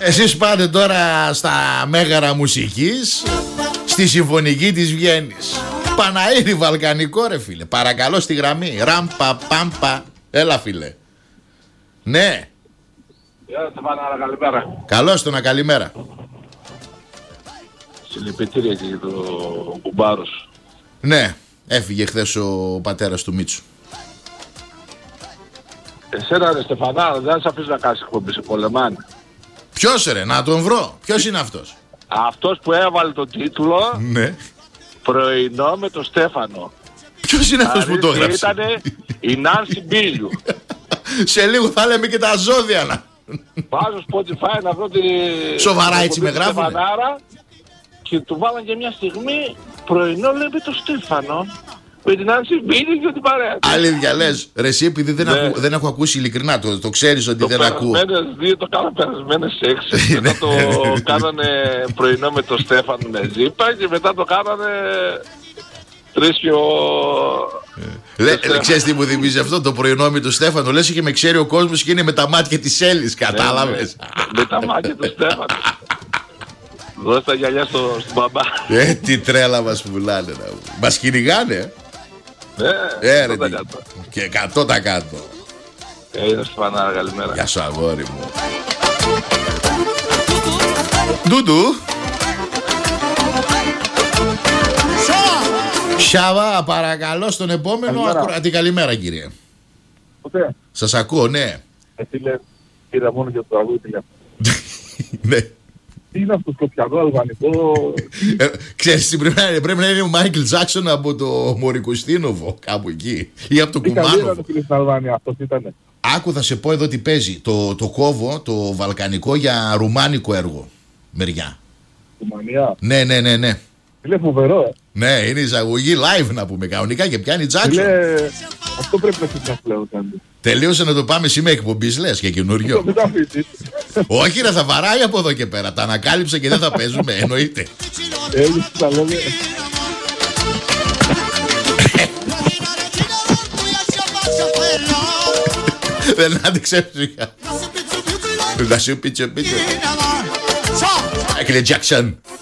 Εσείς πάτε τώρα στα Μέγαρα Μουσικής, στη Συμφωνική της Βιέννης. Παναήρι βαλκανικό ρε φίλε. Παρακαλώ στη γραμμή. Ράμπα πάμπα. Έλα φίλε. Ναι. Γεια Στεφανάρα, καλημέρα. Καλώς τον, καλημέρα. Συλληπιτήρια και για το κουμπάρος. Ναι, έφυγε χθες ο πατέρας του Μίτσου. Εσένα ρε Στεφανάρα, δεν σε αφήσω να κάνεις εκπομπή, σε πολεμάνε. Ποιος ρε, να τον βρω. Ποιος είναι αυτός? Αυτός που έβαλε τον τίτλο, Ναι. πρωινό με τον Στέφανο. Ποιος είναι αυτός που το έγραψε? Ήτανε η Νάνση Μπίλιου. Σε λίγο θα λέμε και τα ζώδια να. Βάζω Spotify να βρω τη... Σοβαρά έτσι με γράφουνε? Στεφανάρα και του βάλαν και μια στιγμή πρωινό λέει με τον Στέφανο. Με την Νάνση Μπίλιου και την παρέα. Αλήθεια λες? Ρε εσύ, επειδή δεν έχω ακούσει ειλικρινά, το ξέρεις ότι δεν ακούω. Το κάνανε περασμένες 6. Μετά το κάνανε πρωινό με τον Στέφανο με ζύπα και μετά το κάνανε τρίσιο. Ξέρεις τι μου θυμίζει αυτό το πρωινό με τον Στέφανο? Λες και με ξέρει ο κόσμος και είναι με τα μάτια της Έλλης, κατάλαβες? Με τα μάτια του Στέφανο. Δώσε τα γυαλιά στον μπαμπά. Τι τρέλα μας πουλάνε. Μας κυνηγάνε. Ναι, ρε, και 100%. Έγινε Στεφανάρα, καλημέρα. Γεια σου αγόρι μου. Ντούντου. Σάβα, παρακαλώ στον επόμενο. Την καλημέρα κύριε. Ποτέ. Σας ακούω, ναι. Φίλε, είδα μόνο για το τραγούδι. Ναι. Τι είναι αυτό το πιανό αλβανικό? Ξέρεις, πρέπει να είναι ο Μάικλ Τζάκσον από το Μωρικοστίνοβο, κάπου εκεί. Ή από το Κουμάνοβο. Άκου, θα σε πω εδώ τι παίζει. Το κόβω, το βαλκανικό, για ρουμάνικο έργο. Μεριά. Ρουμανία. Ναι. Είναι φοβερό. Ναι, είναι εισαγωγή live να πούμε κανονικά και πιάνει Τζάκσον. Αυτό πρέπει να συζητάς πλέον. Τελείωσε να το πάμε σήμερα εκπομπής, λες, και καινούριο. Όχι ρε, θα βαράει από εδώ και πέρα. Τα ανακάλυψε και δεν θα παίζουμε, εννοείται. Έτσι τα λέμε. Δεν άντεξε ψυχα. Θα σου πίτσο. Έκρινε Jackson.